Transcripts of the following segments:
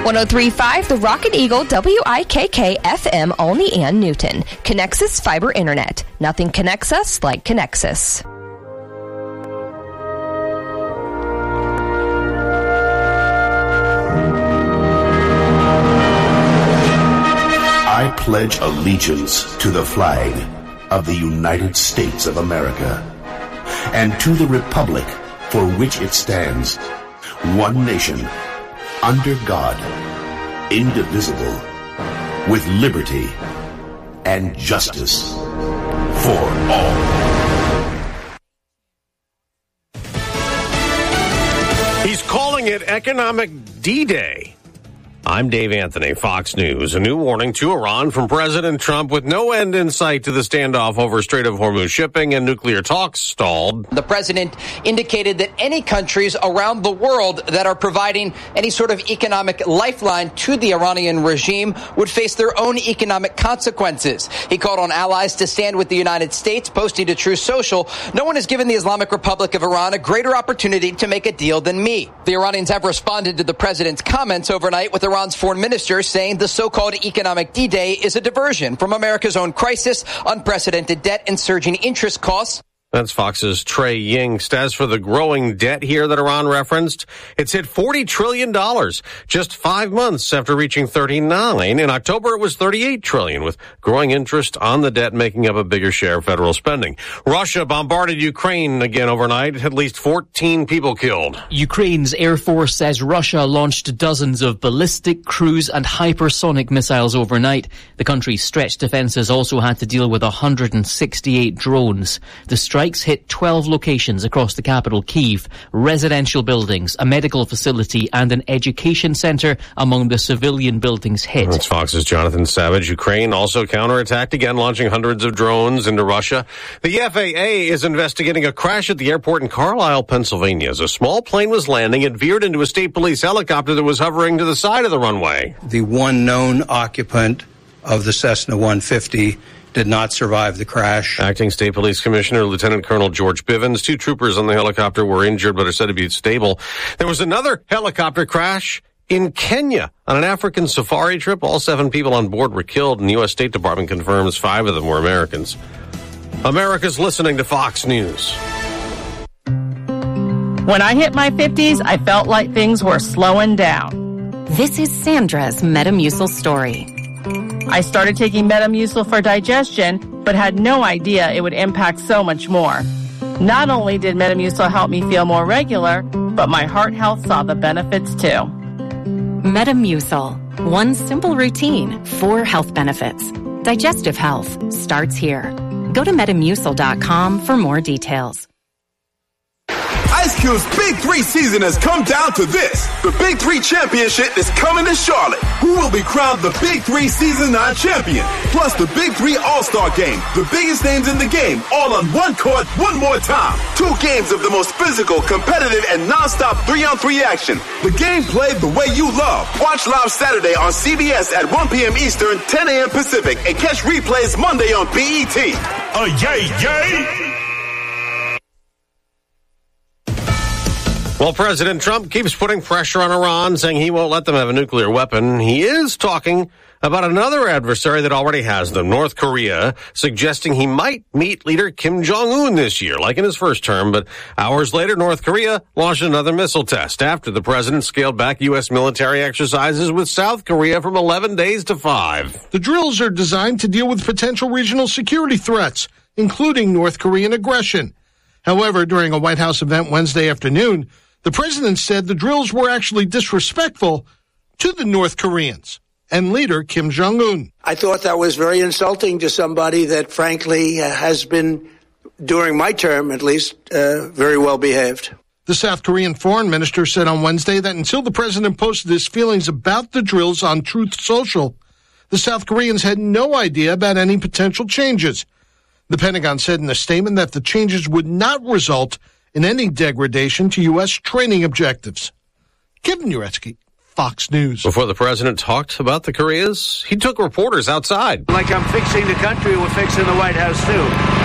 103.5 The Rocket Eagle WIKK FM Olney and Newton. Connexus Fiber Internet. Nothing connects us like Connexus. I pledge allegiance to the flag of the United States of America and to the republic for which it stands, one nation, under God, indivisible, with liberty and justice for all. He's calling it Economic D-Day. I'm Dave Anthony, Fox News. A new warning to Iran from President Trump with no end in sight to the standoff over Strait of Hormuz shipping and nuclear talks stalled. The president indicated that any countries around the world that are providing any sort of economic lifeline to the Iranian regime would face their own economic consequences. He called on allies to stand with the United States, posting to Truth Social, "No one has given the Islamic Republic of Iran a greater opportunity to make a deal than me." The Iranians have responded to the president's comments overnight, with Iran's foreign minister saying the so-called Economic D-Day is a diversion from America's own crisis, unprecedented debt, and surging interest costs. That's Fox's Trey Yingst. As for the growing debt here that Iran referenced, it's hit $40 trillion just 5 months after reaching 39. In October, it was $38 trillion, with growing interest on the debt making up a bigger share of federal spending. Russia bombarded Ukraine again overnight. At least 14 people killed. Ukraine's Air Force says Russia launched dozens of ballistic, cruise and hypersonic missiles overnight. The country's stretched defenses also had to deal with 168 drones. The strikes hit 12 locations across the capital, Kyiv, residential buildings, a medical facility and an education center among the civilian buildings hit. That's Fox's Jonathan Savage. Ukraine also counterattacked again, launching hundreds of drones into Russia. The FAA is investigating a crash at the airport in Carlisle, Pennsylvania. As a small plane was landing, it veered into a state police helicopter that was hovering to the side of the runway. The one known occupant of the Cessna 150 did not survive the crash. Acting State Police Commissioner Lieutenant Colonel George Bivens. 2 troopers on the helicopter were injured but are said to be stable. There was another helicopter crash in Kenya on an African safari trip. All 7 people on board were killed, and the U.S. State Department confirms 5 of them were Americans. America's listening to Fox News. When I hit my 50s, I felt like things were slowing down. This is Sandra's Metamucil story. I started taking Metamucil for digestion, but had no idea it would impact so much more. Not only did Metamucil help me feel more regular, but my heart health saw the benefits too. Metamucil. One simple routine, 4 health benefits. Digestive health starts here. Go to Metamucil.com for more details. Ice Cube's Big 3 season has come down to this. The Big 3 Championship is coming to Charlotte. Who will be crowned the Big 3 Season 9 champion? Plus the Big 3 All-Star Game. The biggest names in the game, all on one court, one more time. 2 games of the most physical, competitive, and non-stop 3-on-3 action. The game played the way you love. Watch live Saturday on CBS at 1 p.m. Eastern, 10 a.m. Pacific, and catch replays Monday on BET. Yay! Well, President Trump keeps putting pressure on Iran, saying he won't let them have a nuclear weapon. He is talking about another adversary that already has them, North Korea, suggesting he might meet leader Kim Jong-un this year, like in his first term. But hours later, North Korea launched another missile test after the president scaled back U.S. military exercises with South Korea from 11 days to 5. The drills are designed to deal with potential regional security threats, including North Korean aggression. However, during a White House event Wednesday afternoon, the president said the drills were actually disrespectful to the North Koreans and leader Kim Jong-un. I thought that was very insulting to somebody that, frankly, has been, during my term at least, very well behaved. The South Korean foreign minister said on Wednesday that until the president posted his feelings about the drills on Truth Social, the South Koreans had no idea about any potential changes. The Pentagon said in a statement that the changes would not result in any degradation to U.S. training objectives. Kevin Uretsky, Fox News. Before the president talked about the Koreas, he took reporters outside. Like I'm fixing the country, we're fixing the White House, too.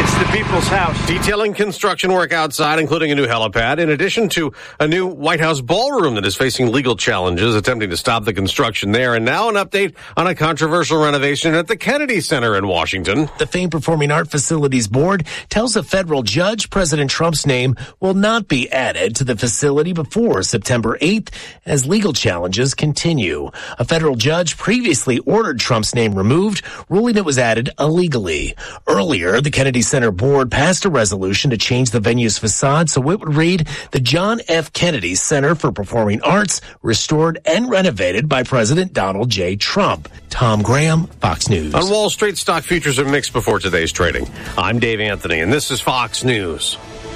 It's the people's house. Detailing construction work outside, including a new helipad, in addition to a new White House ballroom that is facing legal challenges, attempting to stop the construction there. And now an update on a controversial renovation at the Kennedy Center in Washington. The famed Performing Art Facilities Board tells a federal judge President Trump's name will not be added to the facility before September 8th as legal challenges continue. A federal judge previously ordered Trump's name removed, ruling it was added illegally. Earlier, the Kennedy Center board passed a resolution to change the venue's facade so it would read the John F. Kennedy Center for Performing Arts, restored and renovated by President Donald J. Trump. Tom Graham, Fox News. On Wall Street, stock futures are mixed before today's trading. I'm Dave Anthony, and this is Fox News.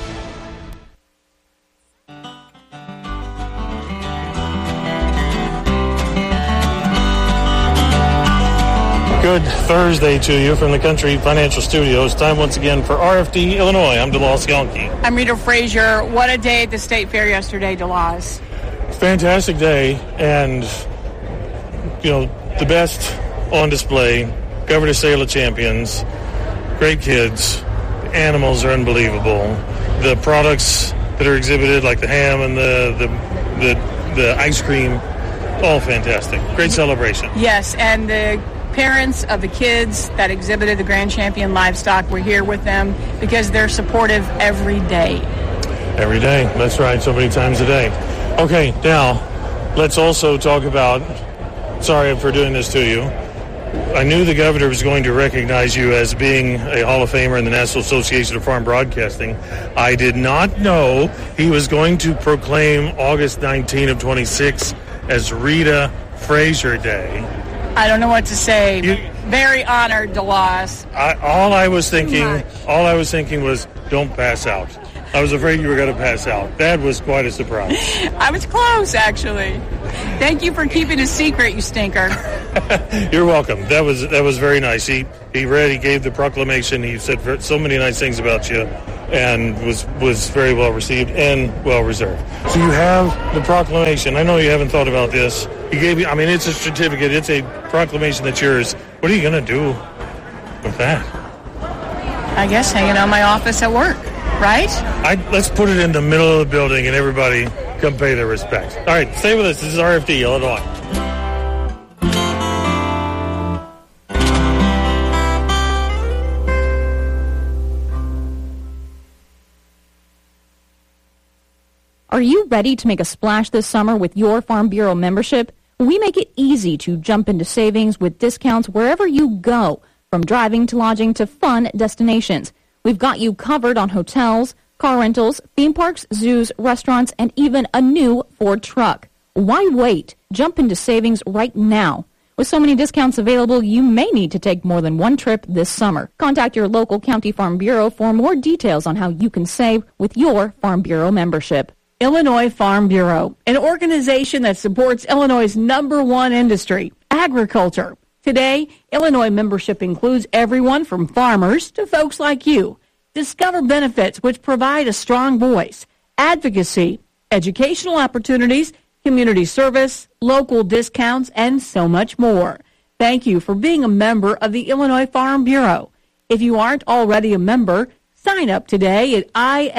Good Thursday to you from the Country Financial Studios. Time once again for RFD Illinois. I'm DeLawes Yonke. I'm Rita Frazier. What a day at the State Fair yesterday, DeLawes. Fantastic day, and, you know, the best on display. Governor's Sale of Champions. Great kids. Animals are unbelievable. The products that are exhibited, like the ham and the ice cream, all fantastic. Great celebration. Yes, and the parents of the kids that exhibited the Grand Champion livestock were here with them because they're supportive every day. Every day. That's right. So many times a day. Okay, now let's also talk about, sorry for doing this to you. I knew the governor was going to recognize you as being a Hall of Famer in the National Association of Farm Broadcasting. I did not know he was going to proclaim August 19 of 26 as Rita Frazier Day. I don't know what to say. Very honored, DeLawes. All I was thinking was, don't pass out. I was afraid you were going to pass out. That was quite a surprise. I was close, actually. Thank you for keeping a secret, you stinker. You're welcome. That was very nice. He gave the proclamation. He said so many nice things about you, and was very well received and well reserved. So you have the proclamation. I know you haven't thought about this. He gave you. I mean, it's a certificate. It's a proclamation that's yours. What are you going to do with that? I guess hanging on my office at work, right? Let's put it in the middle of the building and everybody come pay their respects. All right, stay with us. This is RFD Illinois. Are you ready to make a splash this summer with your Farm Bureau membership? We make it easy to jump into savings with discounts wherever you go, from driving to lodging to fun destinations. We've got you covered on hotels, car rentals, theme parks, zoos, restaurants, and even a new Ford truck. Why wait? Jump into savings right now. With so many discounts available, you may need to take more than one trip this summer. Contact your local County Farm Bureau for more details on how you can save with your Farm Bureau membership. Illinois Farm Bureau, an organization that supports Illinois' #1 industry, agriculture. Today, Illinois membership includes everyone from farmers to folks like you. Discover benefits which provide a strong voice, advocacy, educational opportunities, community service, local discounts, and so much more. Thank you for being a member of the Illinois Farm Bureau. If you aren't already a member, sign up today at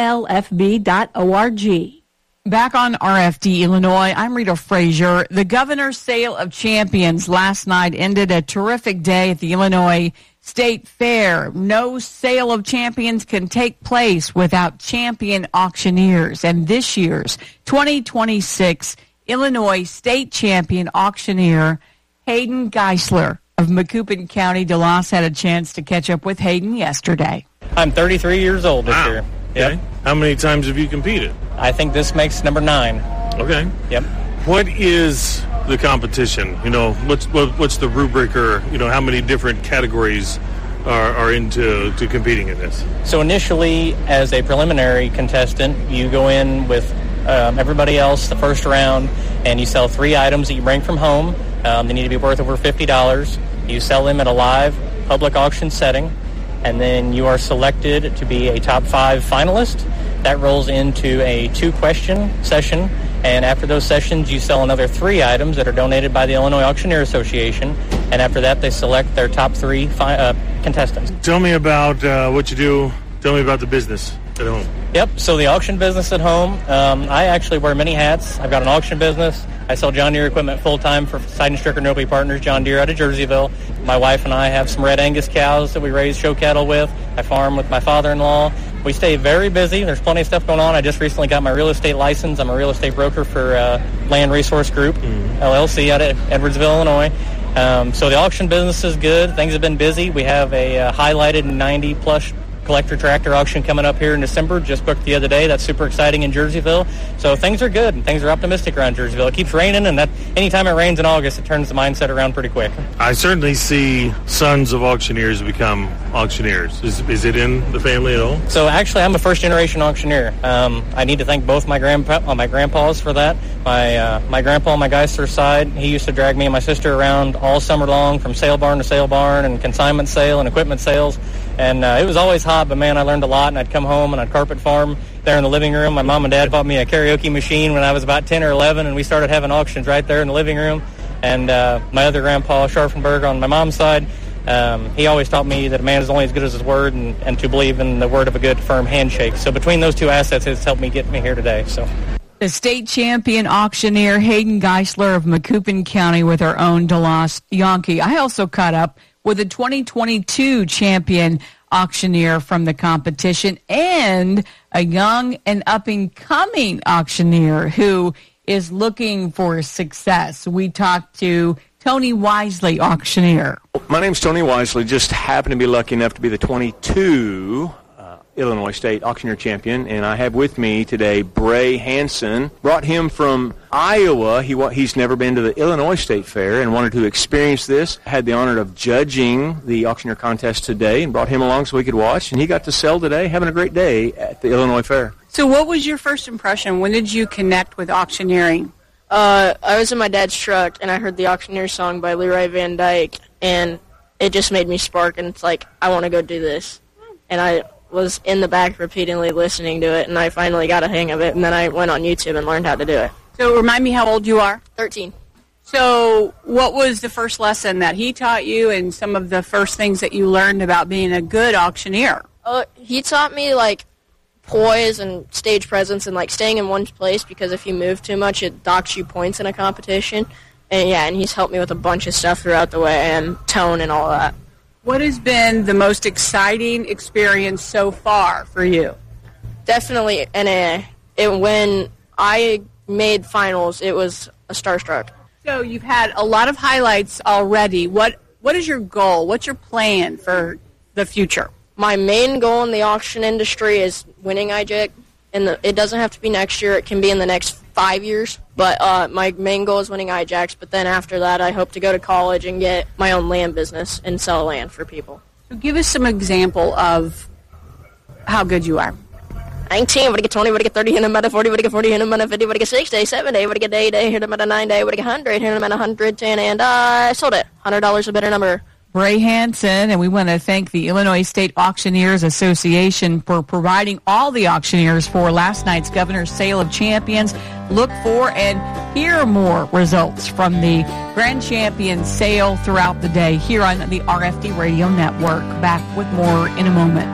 ilfb.org. Back on RFD Illinois, I'm Rita Frazier. The Governor's Sale of Champions last night ended a terrific day at the Illinois State Fair. No sale of champions can take place without champion auctioneers. And this year's 2026 Illinois State Champion Auctioneer, Hayden Geisler of Macoupin County. DeLawes had a chance to catch up with Hayden yesterday. I'm 33 years old this year. Yep. Okay. How many times have you competed? I think this makes number 9. Okay. Yep. What is the competition? You know, what's the rubric, or, you know, how many different categories are into competing in this? So initially, as a preliminary contestant, you go in with everybody else the first round, and you sell 3 items that you bring from home. They need to be worth over $50. You sell them at a live public auction setting, and then you are selected to be a top 5 finalist. That rolls into a 2-question session, and after those sessions, you sell another 3 items that are donated by the Illinois Auctioneer Association, and after that, they select their top 3 contestants. Tell me about what you do. Tell me about the business at home. Yep, so the auction business at home, I actually wear many hats. I've got an auction business. I sell John Deere equipment full-time for Seidenstricker Noble Partners, John Deere out of Jerseyville. My wife and I have some Red Angus cows that we raise show cattle with. I farm with my father-in-law. We stay very busy. There's plenty of stuff going on. I just recently got my real estate license. I'm a real estate broker for Land Resource Group, LLC, out of Edwardsville, Illinois. So the auction business is good. Things have been busy. We have a highlighted 90-plus collector tractor auction coming up here in December, just booked the other day. That's super exciting in Jerseyville. So things are good, and things are optimistic around Jerseyville. It keeps raining, and that anytime it rains in August, it turns the mindset around pretty quick. I certainly see sons of auctioneers become auctioneers. Is it in the family at all? So actually, I'm a first-generation auctioneer. I need to thank both my grandpas for that. My grandpa on my Geisler side, he used to drag me and my sister around all summer long from sale barn to sale barn and consignment sale and equipment sales. And it was always hot, but, man, I learned a lot, and I'd come home and I'd carpet farm there in the living room. My mom and dad bought me a karaoke machine when I was about 10 or 11, and we started having auctions right there in the living room. And my other grandpa, Scharfenberg, on my mom's side, he always taught me that a man is only as good as his word and to believe in the word of a good, firm handshake. So between those two assets, it's helped me get me here today. So. The state champion auctioneer Hayden Geisler of Macoupin County with her own DeLoss Yankee. I also caught up with a 2022 champion auctioneer from the competition and a young and up-and-coming auctioneer who is looking for success. We talked to Tony Wisely, auctioneer. My name's Tony Wisely. Just happened to be lucky enough to be the 22 Illinois State Auctioneer Champion, and I have with me today Bray Hansen. Brought him from Iowa. He's never been to the Illinois State Fair and wanted to experience this. Had the honor of judging the auctioneer contest today and brought him along so he could watch, and he got to sell today, having a great day at the Illinois Fair. So what was your first impression? When did you connect with auctioneering? I was in my dad's truck, and I heard the Auctioneer song by Leroy Van Dyke, and it just made me spark, and it's like, I want to go do this. And I was in the back repeatedly listening to it, and I finally got a hang of it, and then I went on YouTube and learned how to do it. So remind me how old you are? 13. So what was the first lesson that he taught you and some of the first things that you learned about being a good auctioneer? He taught me, like, poise and stage presence and, like, staying in one place, because if you move too much, it docks you points in a competition. And, yeah, and he's helped me with a bunch of stuff throughout the way, and tone and all that. What has been the most exciting experience so far for you? Definitely NAA. When I made finals, it was a starstruck. So you've had a lot of highlights already. What is your goal? What's your plan for the future? My main goal in the auction industry is winning IJAC. It doesn't have to be next year. It can be in the next 5 years. But my main goal is winning IJACs. But then after that, I hope to go to college and get my own land business and sell land for people. So give us some example of how good you are. 19, would I get 20, would I get 30, hit him at a 40, would I get 40, hit him at a 50, would I get 60, 70, would I get 80, hit him at a 9-day, would I get 100, hit him at 110, and I sold it. $100 a better number. Bray Hansen, and we want to thank the Illinois State Auctioneers Association for providing all the auctioneers for last night's Governor's Sale of Champions. Look for and hear more results from the Grand Champion Sale throughout the day here on the RFD Radio Network. Back with more in a moment.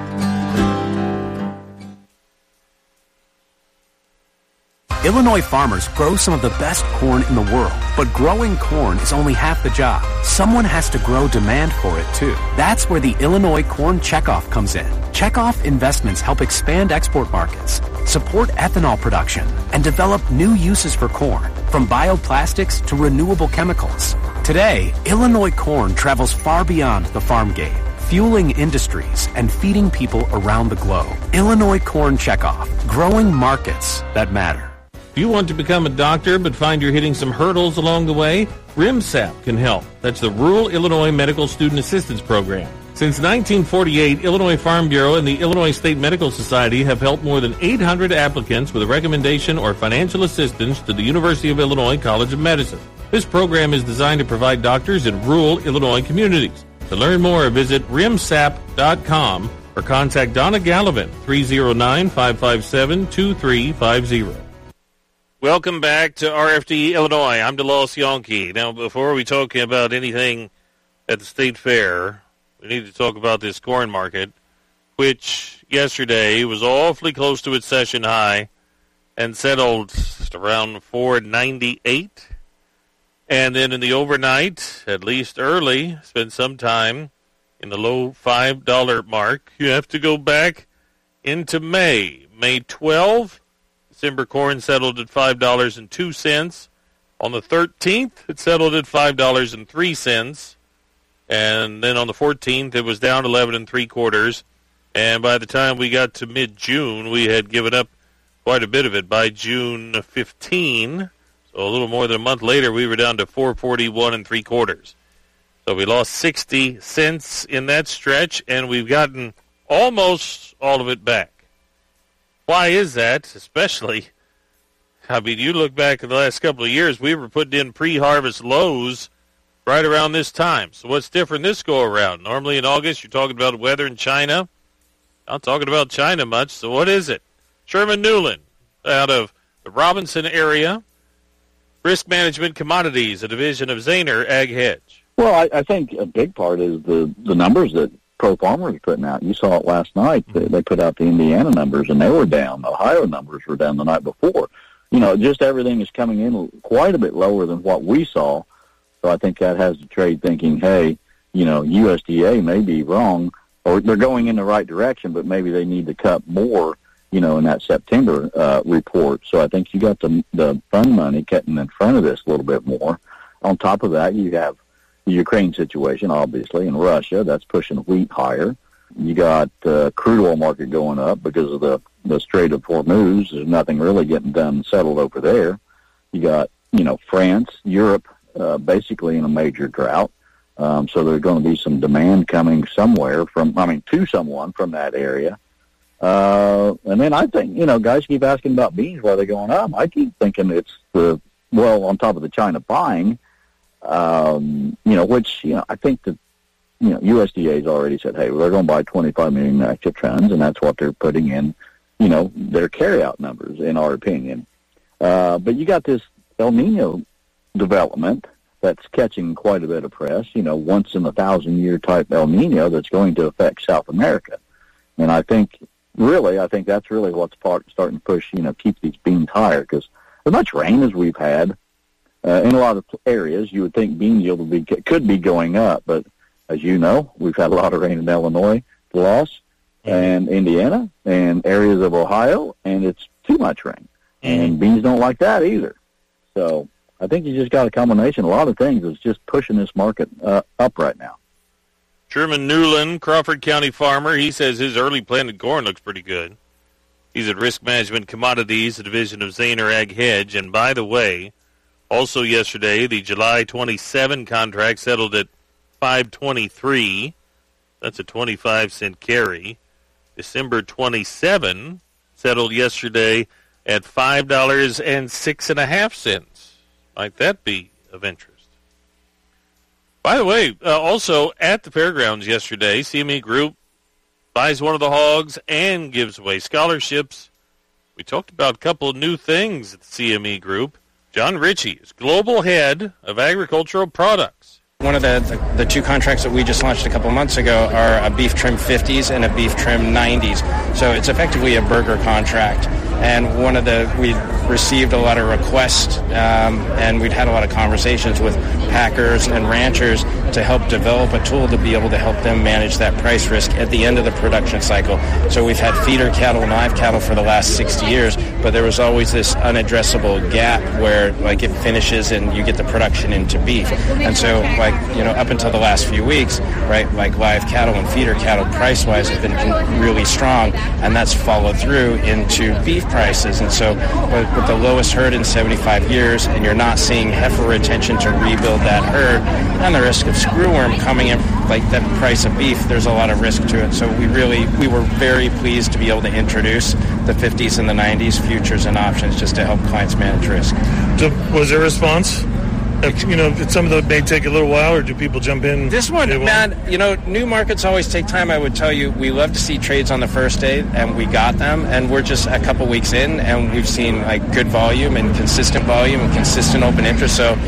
Illinois farmers grow some of the best corn in the world, but growing corn is only half the job. Someone has to grow demand for it, too. That's where the Illinois Corn Checkoff comes in. Checkoff investments help expand export markets, support ethanol production, and develop new uses for corn, from bioplastics to renewable chemicals. Today, Illinois corn travels far beyond the farm gate, fueling industries and feeding people around the globe. Illinois Corn Checkoff, growing markets that matter. If you want to become a doctor but find you're hitting some hurdles along the way, RIMSAP can help. That's the Rural Illinois Medical Student Assistance Program. Since 1948, Illinois Farm Bureau and the Illinois State Medical Society have helped more than 800 applicants with a recommendation or financial assistance to the University of Illinois College of Medicine. This program is designed to provide doctors in rural Illinois communities. To learn more, visit rimsap.com or contact Donna Gallivan, 309-557-2350. Welcome back to RFD Illinois. I'm DeLoss Yankee. Now, before we talk about anything at the State Fair, we need to talk about this corn market, which yesterday was awfully close to its session high and settled around $4.98. And then in the overnight, at least early, spent some time in the low $5 mark. You have to go back into May. May 12, December corn settled at $5.02. On the 13th, it settled at $5.03. And then on the 14th, it was down 11 3/4. And by the time we got to mid-June, we had given up quite a bit of it. By June 15, so a little more than a month later, we were down to $4.41 3/4. So we lost 60 cents in that stretch, and we've gotten almost all of it back. Why is that? Especially, I mean, you look back at the last couple of years, we were putting in pre-harvest lows right around this time. So what's different this go-around? Normally in August, you're talking about weather in China. Not talking about China much, so what is it? Sherman Newland out of the Robinson area. Risk Management Commodities, a division of Zaner Ag Hedge. Well, I think a big part is the numbers that Pro Farmer is putting out. You saw it last night. They put out the Indiana numbers, and they were down. Ohio numbers were down the night before. You know, just everything is coming in quite a bit lower than what we saw. So I think that has the trade thinking, hey, you know, USDA may be wrong, or they're going in the right direction, but maybe they need to cut more, you know, in that September report. So I think you got the fund money getting in front of this a little bit more. On top of that, you have the Ukraine situation, obviously, and Russia. That's pushing wheat higher. You got crude oil market going up because of the Strait of Hormuz. There's nothing really getting done settled over there. You got, you know, France, Europe, basically in a major drought. So there's going to be some demand coming somewhere to someone from that area. And then I think, you know, guys keep asking about beans, why they're going up. I keep thinking it's on top of the China buying, you know, which, you know, I think that, you know, USDA's already said, hey, they're going to buy 25 million metric tons, and that's what they're putting in, you know, their carryout numbers, in our opinion. But you got this El Nino development that's catching quite a bit of press, you know, once in a 1,000-year type El Nino that's going to affect South America. And I think that's really what's starting to push, you know, keep these beans higher, because as much rain as we've had in a lot of areas, you would think bean yield could be going up. But as you know, we've had a lot of rain in Illinois, loss, and Indiana, and areas of Ohio, and it's too much rain. And beans don't like that either. So I think you just got a combination. A lot of things is just pushing this market up right now. Sherman Newland, Crawford County farmer, he says his early planted corn looks pretty good. He's at Risk Management Commodities, a division of Zaner Ag Hedge. And by the way, also yesterday, the July 27 contract settled at $5.23. That's a 25-cent carry. December 27 settled yesterday at $5.06.5. Might that be of interest? By the way, also at the fairgrounds yesterday, CME Group buys one of the hogs and gives away scholarships. We talked about a couple of new things at the CME Group. John Ritchie is Global Head of Agricultural Products. One of the two contracts that we just launched a couple months ago are a beef trim 50s and a beef trim 90s. So it's effectively a burger contract. And we received a lot of requests, and we'd had a lot of conversations with packers and ranchers to help develop a tool to be able to help them manage that price risk at the end of the production cycle. So we've had feeder cattle, live cattle for the last 60 years, but there was always this unaddressable gap where, like, it finishes and you get the production into beef. And so, like, you know, up until the last few weeks, right, like live cattle and feeder cattle price-wise have been really strong, and that's followed through into beef prices. And so with the lowest herd in 75 years, and you're not seeing heifer retention to rebuild that herd, and the risk of screwworm coming in, like that price of beef, there's a lot of risk to it. So we were very pleased to be able to introduce the 50s and the 90s futures and options just to help clients manage risk. So was there a response? You know, some of them may take a little while, or do people jump in? This one, man, you know, new markets always take time. I would tell you, we love to see trades on the first day, and we got them, and we're just a couple weeks in, and we've seen, like, good volume and consistent open interest. So,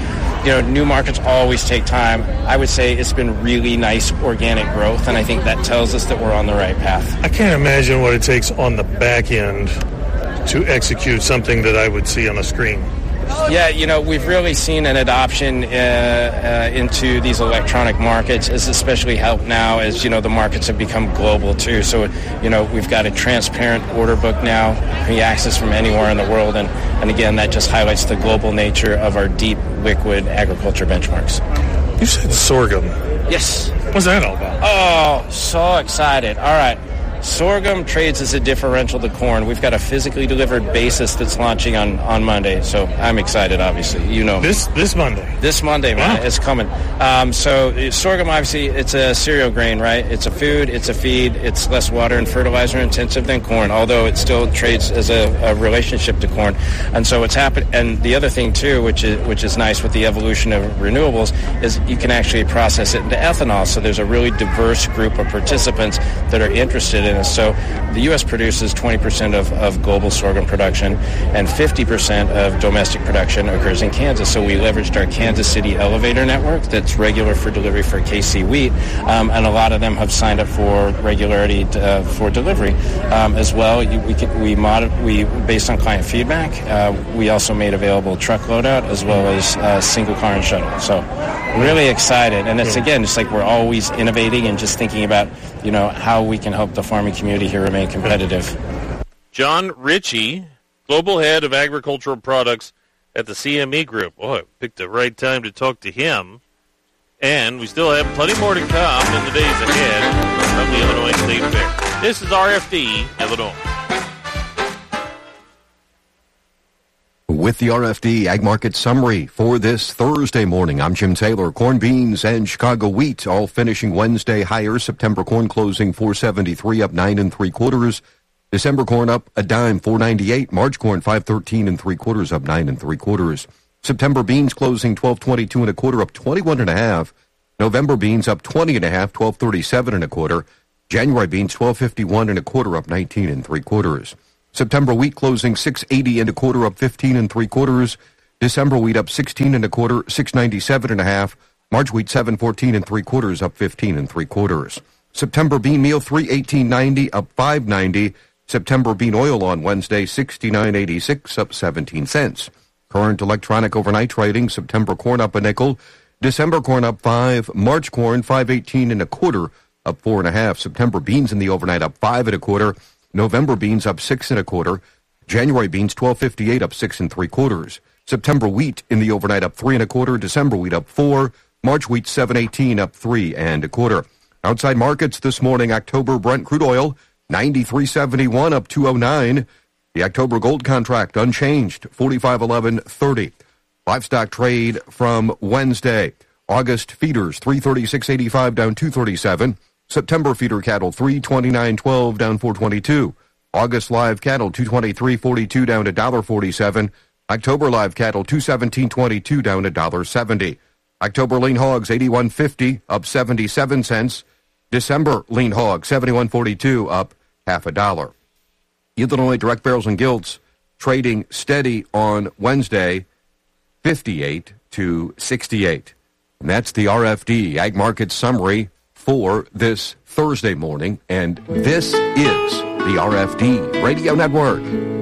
new markets always take time. I would say it's been really nice organic growth, and I think that tells us that we're on the right path. I can't imagine what it takes on the back end to execute something that I would see on a screen. Yeah, we've really seen an adoption into these electronic markets. It's especially helped now as, the markets have become global too. So, we've got a transparent order book now, can be accessed from anywhere in the world. And again, that just highlights the global nature of our deep liquid agriculture benchmarks. You said sorghum. Yes. What's that all about? Oh, so excited. All right. Sorghum trades as a differential to corn. We've got a physically delivered basis that's launching on Monday, so I'm excited, obviously. This Monday? This Monday, man. It's coming. So sorghum, obviously, it's a cereal grain, right? It's a food, it's a feed, it's less water and fertilizer intensive than corn, although it still trades as a relationship to corn. And so what's happened, and the other thing, too, which is nice with the evolution of renewables, is you can actually process it into ethanol. So there's a really diverse group of participants that are interested in. So the U.S. produces 20% of global sorghum production, and 50% of domestic production occurs in Kansas. So we leveraged our Kansas City elevator network that's regular for delivery for KC wheat, and a lot of them have signed up for regularity for delivery as well. We based on client feedback, we also made available truck loadout as well as single car and shuttle. So really excited, and it's again just like we're always innovating and just thinking about how we can help the farming community here remain competitive. John Ritchie, Global Head of Agricultural Products at the CME Group. Boy, picked the right time to talk to him. And we still have plenty more to come in the days ahead from the Illinois State Fair. This is RFD, Illinois. With the RFD Ag Market Summary for this Thursday morning, I'm Jim Taylor. Corn, beans, and Chicago wheat all finishing Wednesday higher. September corn closing $4.73, up 9 3/4. December corn up a dime, $4.98. March corn $5.13 3/4, up 9 3/4. September beans closing $12.22 1/4, up 21 1/2. November beans up 20 1/2, $12.37 1/4. January beans $12.51 1/4, up 19 3/4. September wheat closing $6.80 1/4, up 15 3/4. December wheat up 16 1/4, $6.97 1/2. March wheat $7.14 3/4, up 15 3/4. September bean meal $3.1890, up 5.90. September bean oil on Wednesday $69.86, up 17 cents. Current electronic overnight trading: September corn up a nickel, December corn up 5, March corn $5.18 1/4, up 4 1/2. September beans in the overnight up 5 1/4. November beans up 6 1/4. January beans $12.58, up 6 3/4. September wheat in the overnight up 3 1/4. December wheat up 4. March wheat $7.18, up 3 1/4. Outside markets this morning: October Brent crude oil $93.71, up 2.09. The October gold contract unchanged, 45.11.30. Livestock trade from Wednesday: August feeders $336.85, down 2.37. September feeder cattle $329.12, down 4.22. August live cattle $223.42, down $1.47. October live cattle $217.22, down $1.70. October lean hogs $81.50, up 77 cents. December lean hog $71.42, up $0.50. Illinois direct barrels and gilts trading steady on Wednesday, 58 to 68. And that's the RFD Ag Market Summary for this Thursday morning, and this is the RFD Radio Network.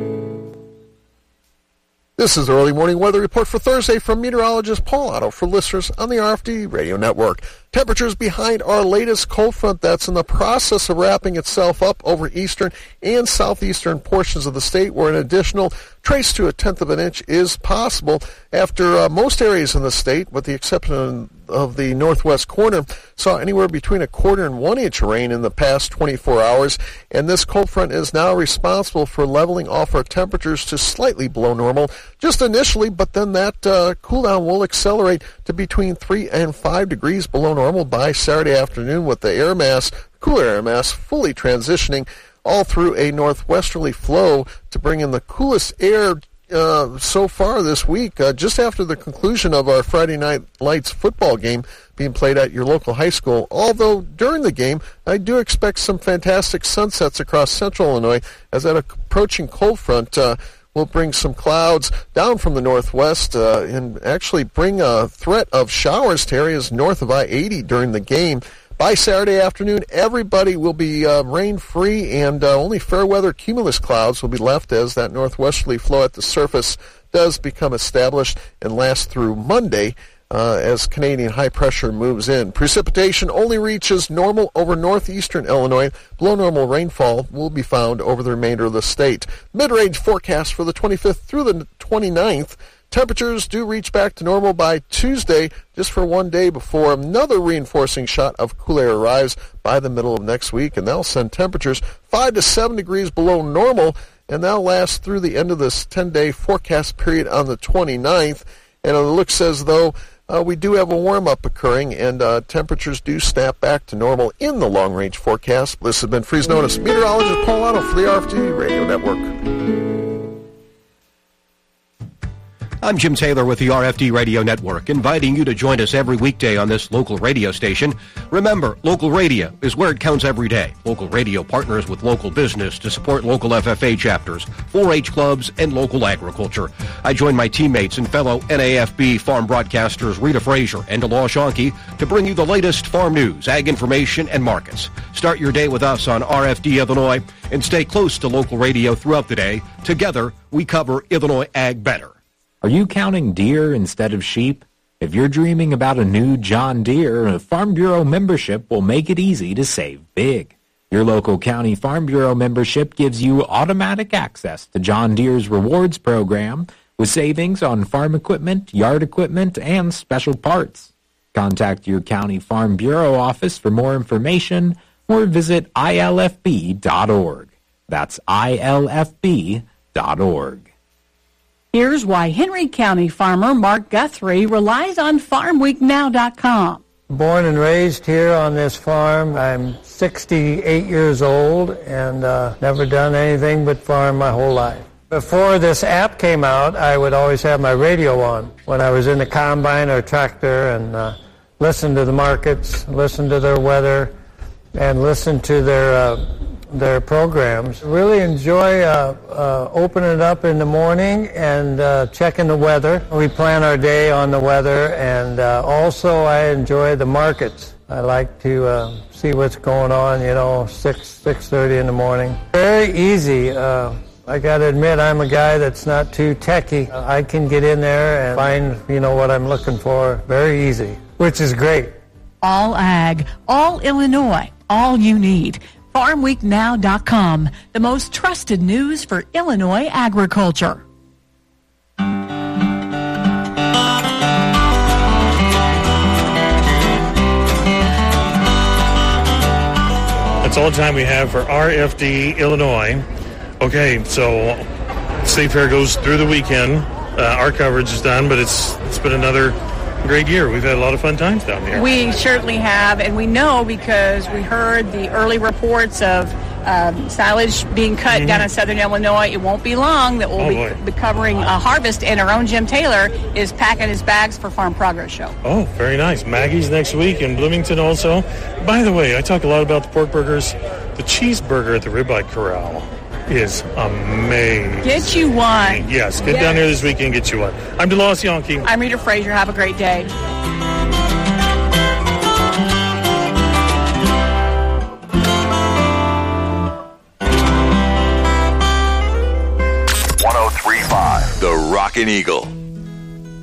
This is the early morning weather report for Thursday from meteorologist Paul Otto for listeners on the RFD Radio Network. Temperatures behind our latest cold front that's in the process of wrapping itself up over eastern and southeastern portions of the state, where an additional trace to 1/10 of an inch is possible after most areas in the state, with the exception of the northwest corner, saw anywhere between 1/4 and 1 inch of rain in the past 24 hours. And this cold front is now responsible for leveling off our temperatures to slightly below normal just initially, but then that cool down will accelerate to between 3 and 5 degrees below normal by Saturday afternoon, with the air mass, cooler air mass, fully transitioning all through a northwesterly flow to bring in the coolest air so far this week, just after the conclusion of our Friday Night Lights football game being played at your local high school. Although during the game, I do expect some fantastic sunsets across central Illinois, as that approaching cold front will bring some clouds down from the northwest and actually bring a threat of showers to areas north of I-80 during the game. By Saturday afternoon, everybody will be rain-free, and only fair weather cumulus clouds will be left as that northwesterly flow at the surface does become established and last through Monday as Canadian high pressure moves in. Precipitation only reaches normal over northeastern Illinois. Below normal rainfall will be found over the remainder of the state. Mid-range forecast for the 25th through the 29th. Temperatures do reach back to normal by Tuesday, just for one day before another reinforcing shot of cool air arrives by the middle of next week, and that'll send temperatures 5 to 7 degrees below normal, and that'll last through the end of this 10-day forecast period on the 29th. And it looks as though we do have a warm-up occurring, and temperatures do snap back to normal in the long-range forecast. This has been Freeze Notice. Meteorologist Paul Otto for the RFD Radio Network. I'm Jim Taylor with the RFD Radio Network, inviting you to join us every weekday on this local radio station. Remember, local radio is where it counts every day. Local radio partners with local business to support local FFA chapters, 4-H clubs, and local agriculture. I join my teammates and fellow NAFB farm broadcasters Rita Frazier and Delosh Anke to bring you the latest farm news, ag information, and markets. Start your day with us on RFD Illinois and stay close to local radio throughout the day. Together, we cover Illinois ag better. Are you counting deer instead of sheep? If you're dreaming about a new John Deere, a Farm Bureau membership will make it easy to save big. Your local county Farm Bureau membership gives you automatic access to John Deere's rewards program with savings on farm equipment, yard equipment, and special parts. Contact your county Farm Bureau office for more information or visit ilfb.org. That's ilfb.org. Here's why Henry County farmer Mark Guthrie relies on FarmWeekNow.com. Born and raised here on this farm. I'm 68 years old and never done anything but farm my whole life. Before this app came out, I would always have my radio on when I was in the combine or tractor and listen to the markets, listen to their weather, and listen to their programs. Really enjoy opening it up in the morning and checking the weather. We plan our day on the weather, and also I enjoy the markets. I like to see what's going on, 6:30 in the morning. Very easy. I got to admit, I'm a guy that's not too techy. I can get in there and find, what I'm looking for very easy, which is great. All ag, all Illinois, all you need. FarmWeekNow.com, the most trusted news for Illinois agriculture. That's all the time we have for RFD Illinois. Okay, so State Fair goes through the weekend. Our coverage is done, but it's been another great year. We've had a lot of fun times down here. We certainly have, and we know because we heard the early reports of silage being cut down in southern Illinois. It won't be long that we'll be covering a harvest, and our own Jim Taylor is packing his bags for Farm Progress Show. Oh, very nice. Maggie's next week in Bloomington also. By the way, I talk a lot about the pork burgers. The cheeseburger at the Ribeye Corral is amazing. Get you one. Yes, get down here this weekend, get you one. I'm DeLoss Yankee. I'm Rita Frazier. Have a great day. The Rockin' Eagle.